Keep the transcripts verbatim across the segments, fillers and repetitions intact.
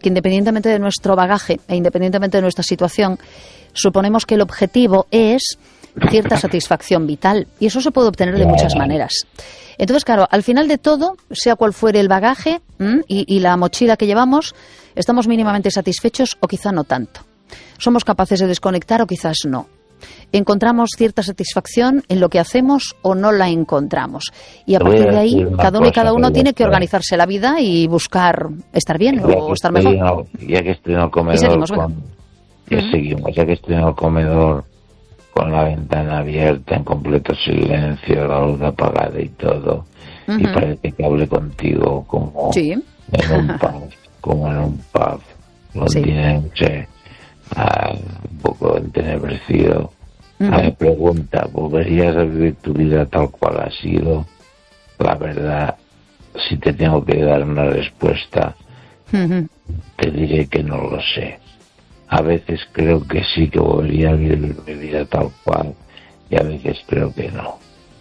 que independientemente de nuestro bagaje e independientemente de nuestra situación, suponemos que el objetivo es cierta satisfacción vital, y eso se puede obtener de muchas maneras. Entonces, claro, al final de todo, sea cual fuere el bagaje y, y la mochila que llevamos, estamos mínimamente satisfechos o quizá no tanto. Somos capaces de desconectar o quizás no. Encontramos cierta satisfacción en lo que hacemos o no la encontramos. Y a partir de ahí, cada uno y cada uno tiene que organizarse la vida y buscar estar bien o estar mejor. Ya que estoy en el comedor, con, ya uh-huh. seguimos, ya que estoy en el comedor con la ventana abierta, en completo silencio, la luz apagada y todo, uh-huh. y parece que hable contigo como sí. en un pub, como en un pub, londinense, uh, un poco entenebrecido. Uh-huh. Me pregunta, ¿volverías a vivir tu vida tal cual ha sido? La verdad, si te tengo que dar una respuesta, uh-huh. te diré que no lo sé. A veces creo que sí que volvería a vivir mi vida tal cual, y a veces creo que no.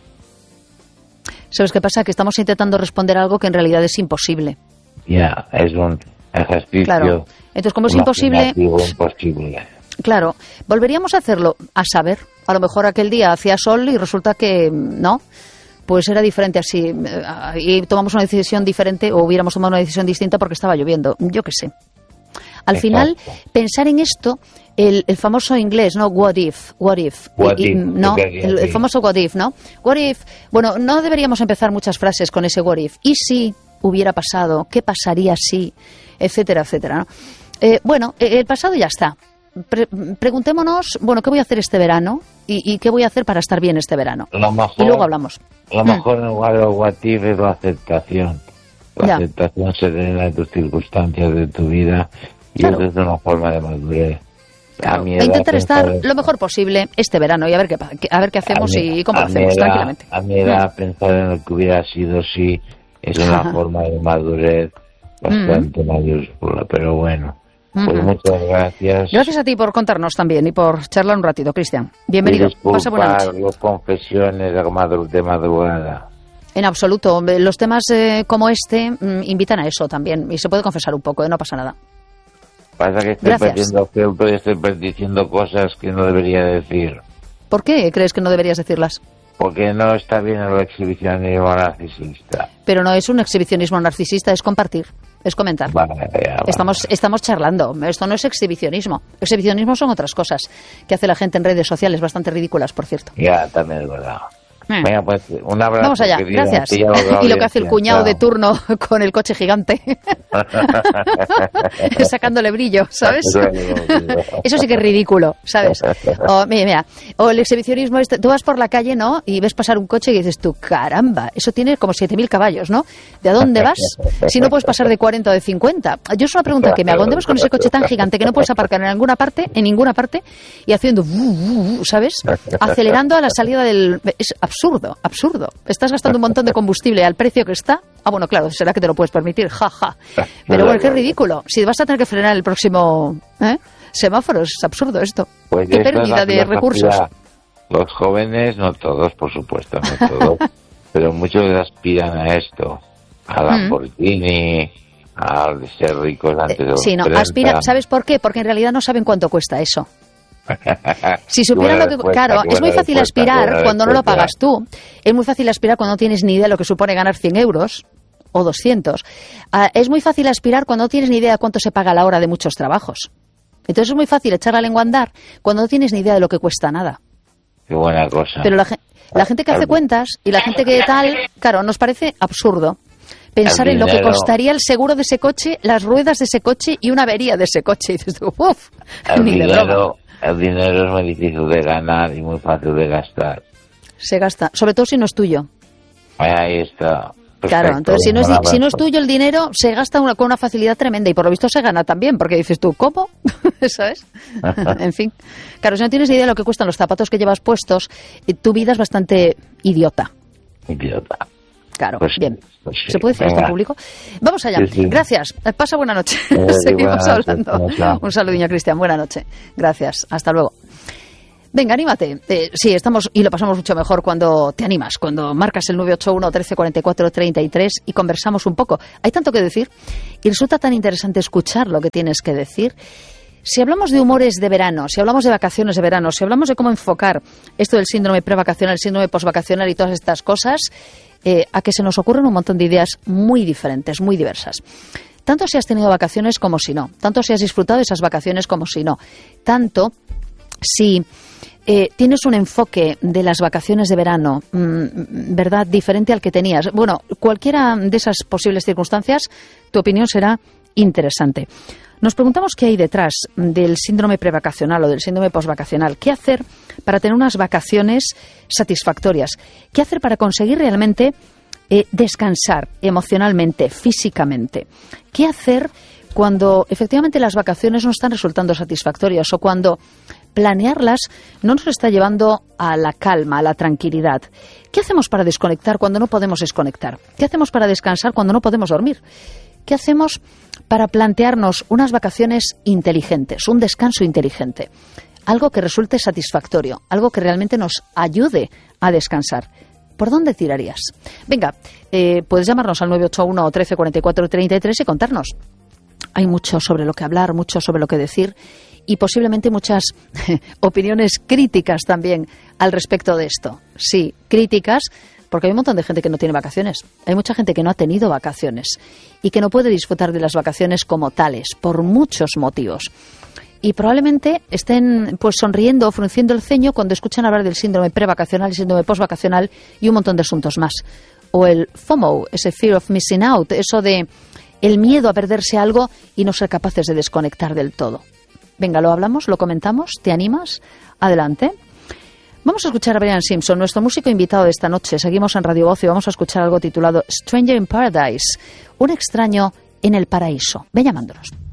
¿Sabes qué pasa? Que estamos intentando responder algo que en realidad es imposible. Ya, es un ejercicio. Claro. Entonces, como es imposible... imposible. Claro, volveríamos a hacerlo, a saber. A lo mejor aquel día hacía sol y resulta que no, pues era diferente así. Y tomamos una decisión diferente o hubiéramos tomado una decisión distinta porque estaba lloviendo. Yo qué sé. Al Exacto. final, pensar en esto, el, el famoso inglés, ¿no? What if, what if. What y, y, if no, el, el famoso what if, ¿no? What if. Bueno, no deberíamos empezar muchas frases con ese what if. ¿Y si hubiera pasado? ¿Qué pasaría si? Etcétera, etcétera, ¿no? Eh, bueno, el pasado ya está. Pre- preguntémonos, bueno, ¿qué voy a hacer este verano? Y, y ¿qué voy a hacer para estar bien este verano? Mejor, y luego hablamos. Lo mejor en lugar de what if es la aceptación. La ya. aceptación serena de tus circunstancias, de tu vida. Y claro. eso es una forma de madurez. Claro. E intentar estar esto. lo mejor posible este verano y a ver qué, a ver qué hacemos mí, y cómo lo hacemos, era, tranquilamente. A mí era mm. pensar en lo que hubiera sido si es una Ajá. forma de madurez bastante mm. mayúscula, pero bueno. Pues uh-huh. muchas gracias. Gracias a ti por contarnos también y por charlar un ratito, Cristian. Bienvenido. Pasa buena noche. Las confesiones de madrugada. En absoluto. Los temas eh, como este mm, invitan a eso también. Y se puede confesar un poco, ¿eh? No pasa nada. Pasa que estoy Gracias. perdiendo filtro y estoy diciendo cosas que no debería decir. ¿Por qué crees que no deberías decirlas? Porque no está bien el exhibicionismo narcisista. Pero no es un exhibicionismo narcisista, es compartir, es comentar. Vale, ya, vale. Estamos, estamos charlando, esto no es exhibicionismo. Exhibicionismo son otras cosas que hace la gente en redes sociales, bastante ridículas, por cierto. Ya, también es verdad. Mm. Venga, pues un abrazo. Vamos allá, gracias. Y lo que hace el cuñado de turno con el coche gigante, sacándole brillo, ¿sabes? Eso sí que es ridículo, ¿sabes? O, mira, mira, o el exhibicionismo, este, tú vas por la calle, ¿no? Y ves pasar un coche y dices tú, caramba, eso tiene como siete mil caballos, ¿no? ¿De a dónde vas? Si no puedes pasar de cuarenta o de cincuenta. Yo es una pregunta que me hago, ¿dónde vas con ese coche tan gigante que no puedes aparcar en ninguna parte, en ninguna parte, y haciendo, ¿sabes? Acelerando a la salida del... Es absurdo, absurdo. Estás gastando un montón de combustible al precio que está. Ah, bueno, claro, será que te lo puedes permitir, jaja. Ja. Pero bueno, qué ridículo. Si vas a tener que frenar el próximo ¿eh? semáforo, es absurdo esto. Pues qué pérdida de recursos. Los jóvenes, no todos, por supuesto, no todos, pero muchos aspiran a esto, a Lamborghini, mm. a ser ricos antes de los Sí, no, treinta. Aspiran, ¿sabes por qué? Porque en realidad no saben cuánto cuesta eso. Si supieran lo que... Claro, es muy fácil aspirar cuando no lo pagas tú. Es muy fácil aspirar cuando no tienes ni idea de lo que supone ganar cien euros o doscientos. Uh, es muy fácil aspirar cuando no tienes ni idea de cuánto se paga la hora de muchos trabajos. Entonces es muy fácil echar la lengua a andar cuando no tienes ni idea de lo que cuesta nada. Qué buena cosa. Pero la, la gente que hace cuentas y la gente que tal, claro, nos parece absurdo pensar en lo que costaría el seguro de ese coche, las ruedas de ese coche y una avería de ese coche. Y dices tú, uff, ni de broma. El dinero es muy difícil de ganar y muy fácil de gastar. Se gasta, sobre todo si no es tuyo. Ahí está. Perfecto. Claro, entonces si no, es, si no es tuyo el dinero, se gasta una, con una facilidad tremenda y por lo visto se gana también, porque dices tú, ¿cómo? ¿Sabes? En fin. Claro, si no tienes idea de lo que cuestan los zapatos que llevas puestos, tu vida es bastante idiota. Idiota. Claro, pues, bien. Pues sí. ¿Se puede decir esto en público? Vamos allá. Sí, sí. Gracias. Pasa buena noche. Eh, Seguimos hablando. Un saludinho, Cristian. Buena noche. Gracias. Hasta luego. Venga, anímate. Eh, sí, estamos y lo pasamos mucho mejor cuando te animas, cuando marcas el nueve ocho uno, trece cuarenta y cuatro, treinta y tres y conversamos un poco. Hay tanto que decir y resulta tan interesante escuchar lo que tienes que decir. Si hablamos de humores de verano, si hablamos de vacaciones de verano, si hablamos de cómo enfocar esto del síndrome prevacacional, el síndrome posvacacional y todas estas cosas, eh, a que se nos ocurren un montón de ideas muy diferentes, muy diversas. Tanto si has tenido vacaciones como si no, tanto si has disfrutado de esas vacaciones como si no, tanto si eh, tienes un enfoque de las vacaciones de verano, mmm, ¿verdad?, diferente al que tenías. Bueno, cualquiera de esas posibles circunstancias, tu opinión será interesante. Nos preguntamos qué hay detrás del síndrome prevacacional o del síndrome posvacacional. ¿Qué hacer para tener unas vacaciones satisfactorias? ¿Qué hacer para conseguir realmente eh, descansar emocionalmente, físicamente? ¿Qué hacer cuando efectivamente las vacaciones no están resultando satisfactorias o cuando planearlas no nos está llevando a la calma, a la tranquilidad? ¿Qué hacemos para desconectar cuando no podemos desconectar? ¿Qué hacemos para descansar cuando no podemos dormir? ¿Qué hacemos para plantearnos unas vacaciones inteligentes, un descanso inteligente? Algo que resulte satisfactorio, algo que realmente nos ayude a descansar. ¿Por dónde tirarías? Venga, eh, puedes llamarnos al nueve ocho uno, trece cuarenta y cuatro, treinta y tres y contarnos. Hay mucho sobre lo que hablar, mucho sobre lo que decir y posiblemente muchas opiniones críticas también al respecto de esto. Sí, críticas, porque hay un montón de gente que no tiene vacaciones. Hay mucha gente que no ha tenido vacaciones y que no puede disfrutar de las vacaciones como tales, por muchos motivos. Y probablemente estén pues sonriendo o frunciendo el ceño cuando escuchan hablar del síndrome prevacacional, el síndrome posvacacional y un montón de asuntos más. O el FOMO, ese fear of missing out, eso de el miedo a perderse algo y no ser capaces de desconectar del todo. Venga, lo hablamos, lo comentamos, ¿te animas? Adelante. Vamos a escuchar a Brian Simpson, nuestro músico invitado de esta noche. Seguimos en Radio Voz y vamos a escuchar algo titulado Stranger in Paradise, un extraño en el paraíso. Ve llamándonos.